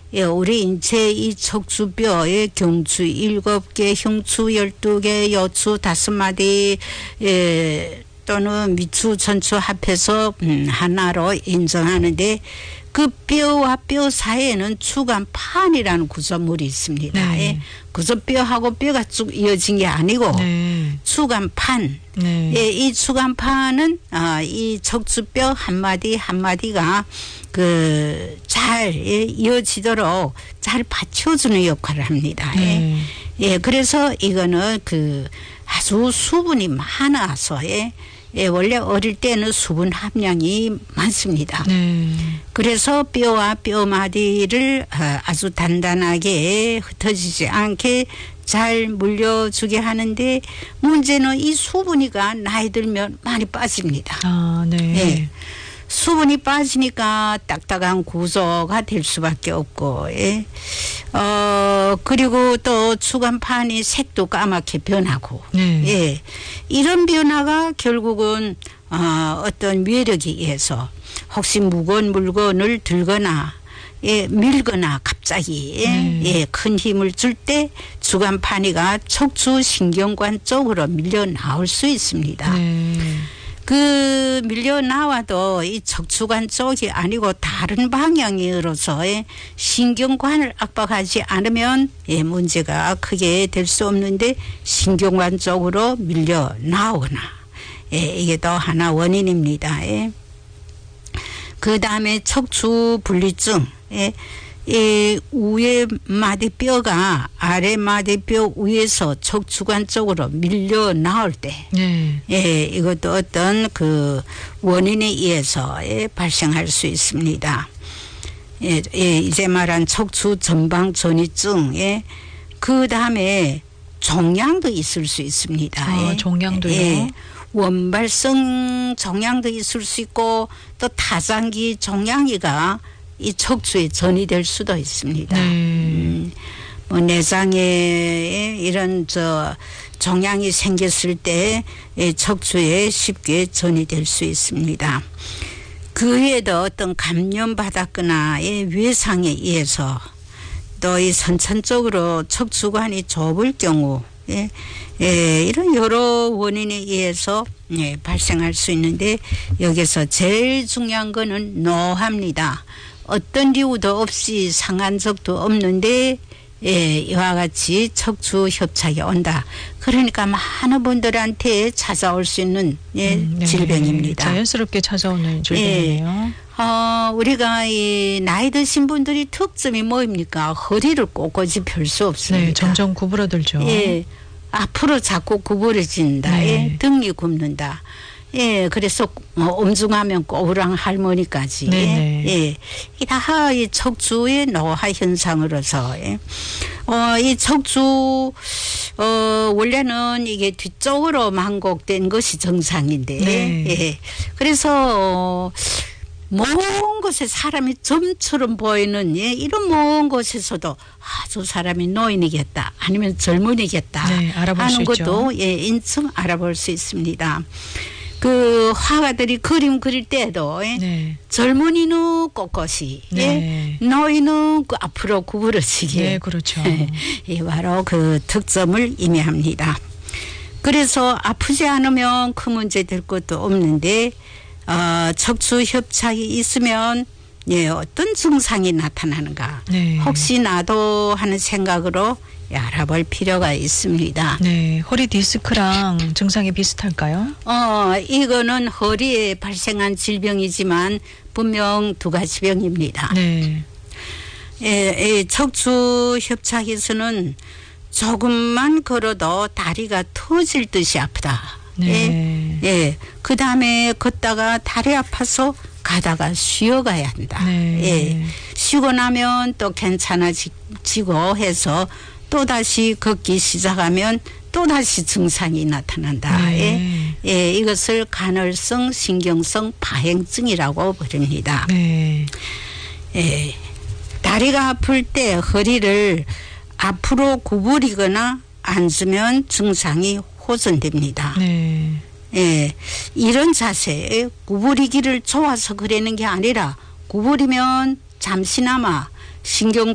예, 우리 인체 이 척추뼈에 경추 7개, 흉추 12개, 여추 5마디, 예, 또는 미추, 전추 합해서 하나로 인정하는데 그 뼈와 뼈 사이에는 추간판이라는 구조물이 있습니다. 네. 예, 그저 뼈하고 뼈가 쭉 이어진 게 아니고 네. 추간판. 네. 예, 이 추간판은 이 척추뼈 한 마디 한 마디가 잘 이어지도록 잘 받쳐주는 역할을 합니다. 네. 예, 그래서 이거는 아주 수분이 많아서 원래 어릴 때는 수분 함량이 많습니다. 네. 그래서 뼈와 뼈마디를 아주 단단하게 흩어지지 않게 잘 물려주게 하는데 문제는 이 수분이가 나이 들면 많이 빠집니다. 아, 네. 예. 수분이 빠지니까 딱딱한 구조가 될 수밖에 없고, 예. 그리고 또 추간판이 색도 까맣게 변하고, 네. 예. 이런 변화가 결국은, 어떤 위력에 의해서 혹시 무거운 물건을 들거나, 예, 밀거나 갑자기, 예, 큰 힘을 줄 때 추간판이가 척추 신경관 쪽으로 밀려 나올 수 있습니다. 네. 밀려 나와도 이 척추관 쪽이 아니고 다른 방향으로서 신경관을 압박하지 않으면 문제가 크게 될 수 없는데 신경관 쪽으로 밀려 나오거나 이게 또 하나 원인입니다. 그 다음에 척추 분리증. 이 위에 마디뼈가 아래 마디뼈 위에서 척추관 쪽으로 밀려 나올 때, 네. 예, 이것도 어떤 원인에 의해서 발생할 수 있습니다. 예, 이제 말한 척추 전방 전이증, 그 다음에 종양도 있을 수 있습니다. 종양도요? 예. 원발성 종양도 있을 수 있고 또 타장기 종양이가 이 척추에 전이될 수도 있습니다. 뭐 내장에 이런 종양이 생겼을 때 척추에 쉽게 전이될 수 있습니다. 그 외에도 어떤 감염 받았거나 외상에 의해서 또 이 선천적으로 척추관이 좁을 경우 이런 여러 원인에 의해서 발생할 수 있는데 여기서 제일 중요한 거는 노화입니다. 어떤 이유도 없이 상한 적도 없는데 이와 같이 척추 협착이 온다. 그러니까 많은 분들한테 찾아올 수 있는 질병입니다. 자연스럽게 찾아오는 질병이에요. 우리가 이 나이 드신 분들이 특점이 뭐입니까? 허리를 꼿꼿이 펼 수 없습니다. 네, 점점 구부러들죠. 예, 앞으로 자꾸 구부러진다. 네. 등이 굽는다. 예, 그래서 엄중하면 꼬부랑 할머니까지. 네네. 예, 이 다 이 척추의 노화 현상으로서 이 척추 원래는 이게 뒤쪽으로 만곡된 것이 정상인데, 네. 예, 그래서 먼 곳에 사람이 점처럼 보이는 이런 먼 곳에서도 저 사람이 노인이겠다 아니면 젊은이겠다 네, 알아볼 하는 수 것도 있죠. 인증 알아볼 수 있습니다. 화가들이 그림 그릴 때도 네. 젊은이는 꼿꼿이 네. 노인은 앞으로 구부러지게 네, 그렇죠. 바로 그 특점을 의미합니다. 그래서 아프지 않으면 큰 문제 될 것도 없는데 척추 협착이 있으면 어떤 증상이 나타나는가 네. 혹시 나도 하는 생각으로 알아볼 필요가 있습니다. 네, 허리 디스크랑 증상이 비슷할까요? 이거는 허리에 발생한 질병이지만 분명 두 가지 병입니다. 네. 척추 협착에서는 조금만 걸어도 다리가 터질 듯이 아프다. 네. 그 다음에 걷다가 다리 아파서 가다가 쉬어가야 한다. 네. 쉬고 나면 또 괜찮아지고 해서 또다시 걷기 시작하면 또다시 증상이 나타난다. 네. 이것을 간헐성 신경성 파행증이라고 부릅니다. 네. 다리가 아플 때 허리를 앞으로 구부리거나 앉으면 증상이 호전됩니다. 네. 이런 자세, 구부리기를 좋아서 그러는 게 아니라 구부리면 잠시나마 신경